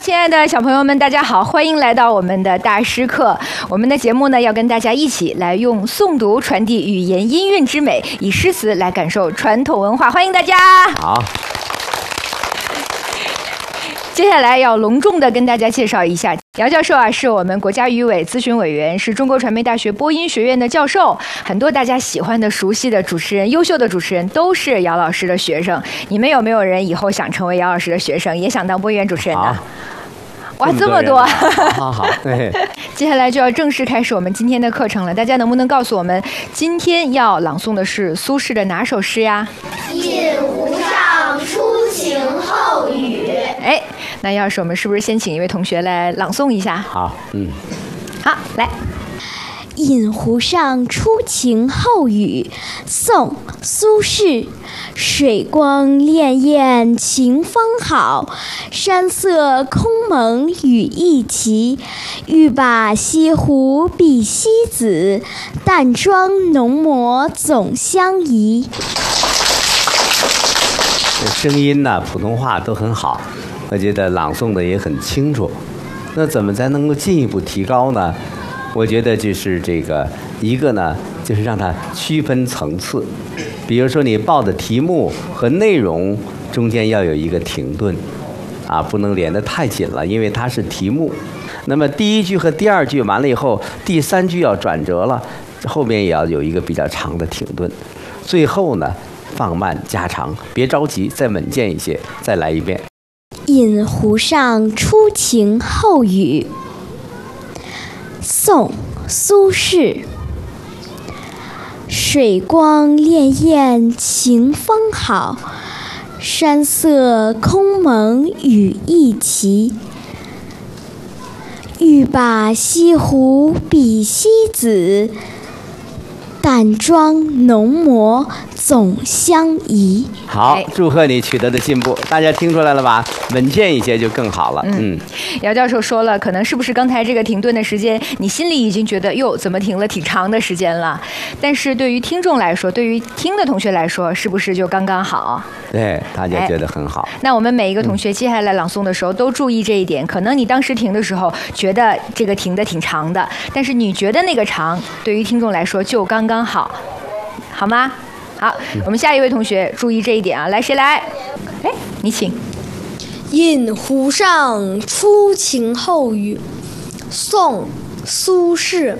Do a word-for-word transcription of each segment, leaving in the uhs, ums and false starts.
亲爱的小朋友们，大家好，欢迎来到我们的大师课。我们的节目呢，要跟大家一起来用诵读传递语言音韵之美，以诗词来感受传统文化。欢迎大家。 好。 接下来要隆重的跟大家介绍一下，姚教授啊，是我们国家语委咨询委员，是中国传媒大学播音学院的教授。很多大家喜欢的、熟悉的主持人、优秀的主持人都是姚老师的学生。你们有没有人以后想成为姚老师的学生，也想当播音员主持人呢？哇，这么多！ 好好，对。 接下来就要正式开始我们今天的课程了。大家能不能告诉我们，今天要朗诵的是苏轼的哪首诗呀？ 引湖上初晴后雨。 哎，那要是我们是不是先请一位同学来朗诵一下？ 好，嗯， 好，来。 引湖上初晴后雨，宋·苏轼。水光潋滟晴方好，山色空蒙雨亦奇。欲把西湖比西子，淡妆浓抹总相宜。 声音呢、啊，普通话都很好，我觉得朗诵的也很清楚。那怎么才能够进一步提高呢？我觉得就是这个一个呢，就是让它区分层次。比如说你报的题目和内容中间要有一个停顿，啊，不能连得太紧了，因为它是题目。那么第一句和第二句完了以后，第三句要转折了，后面也要有一个比较长的停顿。最后呢，放慢加长，别着急，再稳健一些，再来一遍。 引湖上初晴后雨，宋·苏轼。水光潋滟晴方好，山色空蒙雨亦奇。欲把西湖比西子，淡妆浓抹总相宜。 好，祝贺你取得的进步，大家听出来了吧？稳健一些就更好了。嗯， 嗯姚教授说了，可能是不是刚才这个停顿的时间，你心里已经觉得哟，怎么停了挺长的时间了？但是对于听众来说，对于听的同学来说，是不是就刚刚好？ 对，大家觉得很好。 哎、那我们每一个同学接下来朗诵的时候都注意这一点。可能你当时停的时候觉得这个停的挺长的，但是你觉得那个长，对于听众来说就刚刚好，好吗？好，我们下一位同学注意这一点啊！来，谁来？哎，你请。 引湖上初晴后雨，宋·苏轼。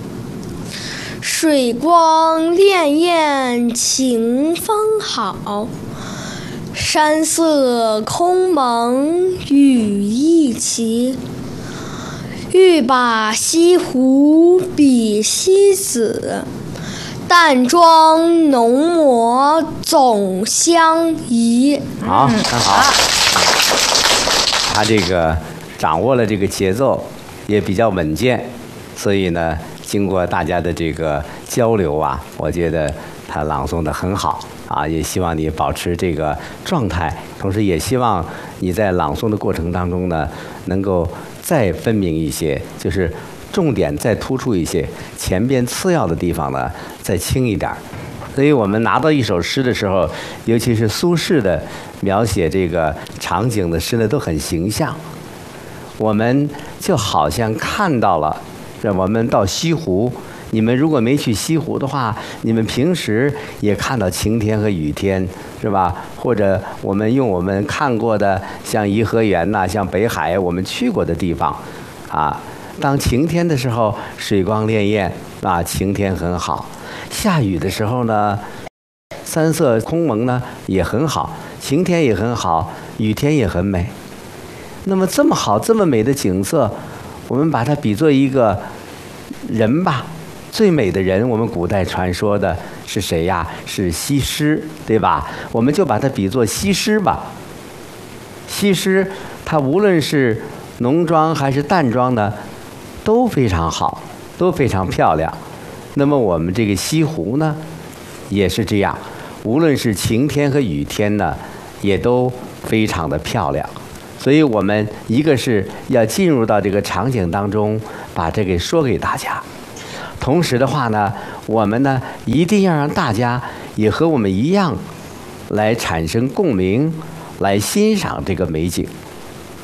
水光潋滟晴方好，山色空蒙雨亦奇。欲把西湖比西子，淡妆浓抹总相宜。 好，很好。他这个掌握了这个节奏，也比较稳健，所以呢，经过大家的这个交流啊，我觉得他朗诵得很好啊，也希望你保持这个状态，同时也希望你在朗诵的过程当中呢，能够再分明一些，就是重点再突出一些，前边次要的地方呢再轻一点。所以我们拿到一首诗的时候，尤其是苏轼的描写这个场景的诗呢，都很形象。我们就好像看到了，这我们到西湖，你们如果没去西湖的话，你们平时也看到晴天和雨天，是吧？或者我们用我们看过的，像颐和园呐、像北海，我们去过的地方，啊，当晴天的时候，水光潋滟啊，晴天很好。下雨的时候呢，山色空蒙呢也很好，晴天也很好，雨天也很美。那么这么好这么美的景色，我们把它比作一个人吧，最美的人，我们古代传说的是谁呀？是西施，对吧？我们就把它比作西施吧。西施她无论是浓妆还是淡妆呢，都非常好，都非常漂亮。那么我们这个西湖呢，也是这样，无论是晴天和雨天呢，也都非常的漂亮。所以我们一个是要进入到这个场景当中，把这个说给大家。同时的话呢，我们呢一定要让大家也和我们一样，来产生共鸣，来欣赏这个美景。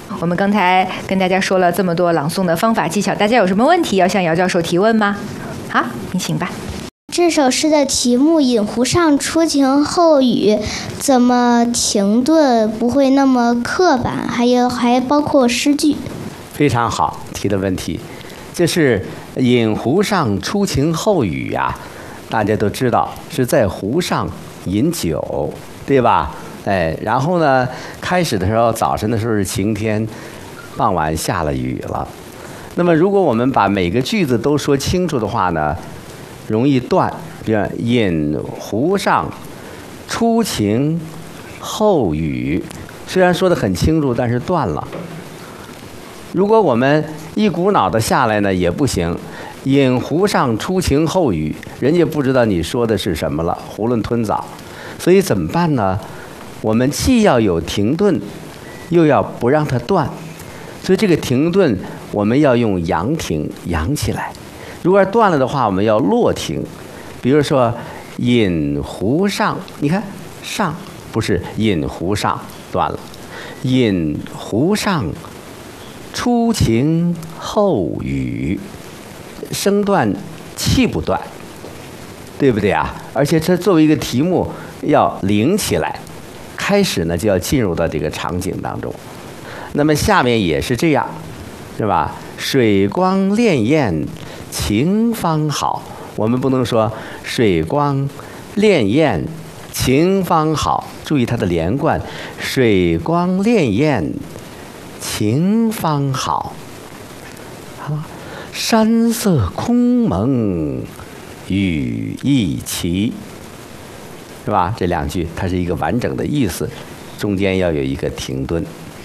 我们刚才跟大家说了这么多朗诵的方法技巧，大家有什么问题要向姚教授提问吗？好，你请吧。 这首诗的题目“饮湖上，初晴后雨”，怎么停顿不会那么刻板？还有还包括诗句。 非常好提的问题，就是饮湖上，初晴后雨呀、啊，大家都知道是在湖上饮酒，对吧？哎，然后呢，开始的时候早晨的时候是晴天，傍晚下了雨了。那么如果我们把每个句子都说清楚的话呢，容易断。比如饮湖上，初晴后雨，虽然说得很清楚，但是断了。如果我们一股脑的下来呢，也不行。饮湖上，初晴后雨，人家不知道你说的是什么了，囫囵吞枣。所以怎么办呢？我们既要有停顿，又要不让它断。所以这个停顿我们要用扬停，扬起来。如果断了的话，我们要落停。比如说饮湖上，你看上不是饮湖上，断了。饮湖上，初晴后雨，声断气不断，对不对啊？而且这作为一个题目要领起来，开始呢就要进入到这个场景当中。那么下面也是这样，是吧？水光潋滟晴方好，我们不能说水光潋滟晴方好，注意它的连贯，水光潋滟晴方好。好，山色空蒙雨亦奇，是吧？这两句它是一个完整的意思，中间要有一个停顿。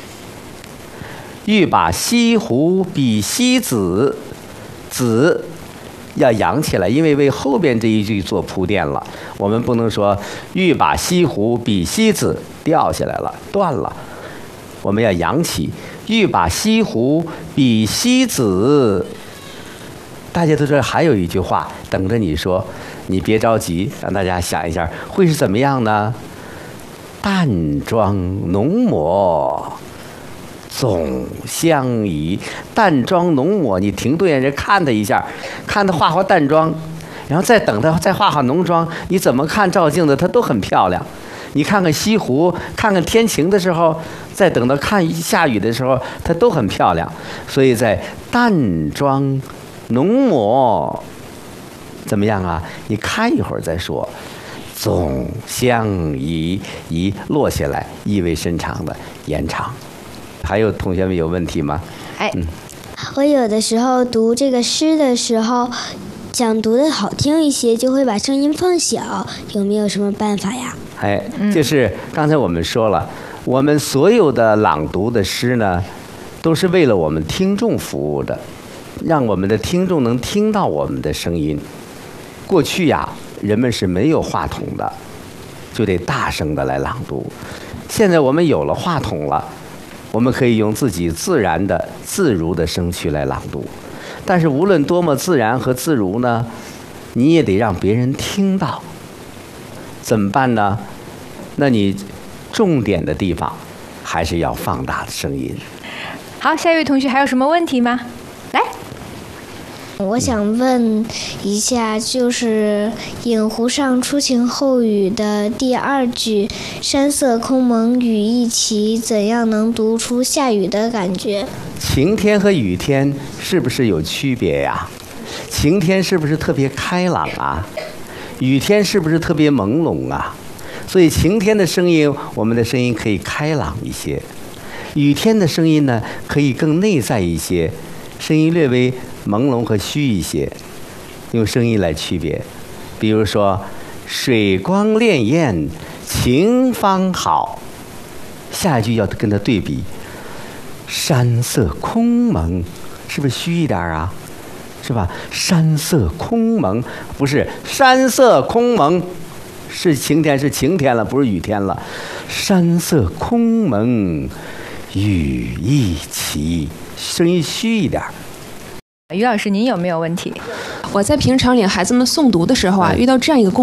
欲把西湖比西子，子要扬起来，因为为后边这一句做铺垫了。我们不能说欲把西湖比西子，掉下来了，断了。我们要扬起，欲把西湖比西子。大家都知道还有一句话等着你说，你别着急，让大家想一下会是怎么样呢？淡妆浓抹总相宜。淡妆浓抹，你停顿人看他一下，看他画画淡妆，然后再等他再画画浓妆，你怎么看照镜子他都很漂亮。你看看西湖，看看天晴的时候，再等到看下雨的时候，它都很漂亮。所以在淡妆浓抹怎么样啊？你看一会儿再说。总相宜，宜落下来，意味深长的延长。还有同学们有问题吗？ 哎， 嗯， 我有的时候读这个诗的时候，想读的好听一些，就会把声音放小，有没有什么办法呀？ 哎，就是刚才我们说了，我们所有的朗读的诗呢，都是为了我们听众服务的，让我们的听众能听到我们的声音。过去呀，人们是没有话筒的，就得大声的来朗读。现在我们有了话筒了，我们可以用自己自然的、自如的声区来朗读。但是无论多么自然和自如呢，你也得让别人听到。怎么办呢？那你重点的地方还是要放大的声音。 好，下一位同学还有什么问题吗？来， 我想问一下，就是“饮湖上，初晴后雨”的第二句“山色空蒙雨亦奇”，怎样能读出下雨的感觉？ 晴天和雨天是不是有区别呀？晴天是不是特别开朗啊？雨天是不是特别朦胧啊？所以晴天的声音，我们的声音可以开朗一些；雨天的声音呢，可以更内在一些，声音略微朦胧和虚一些。用声音来区别，比如说“水光潋滟晴方好”，下一句要跟它对比，“山色空蒙”，是不是虚一点啊？是吧？山色空蒙，不是山色空蒙，是晴天，是晴天了，不是雨天了。山色空蒙雨亦奇，声音虚一点。 于老师，您有没有问题？ 我在平常领孩子们诵读的时候啊，遇到这样一个共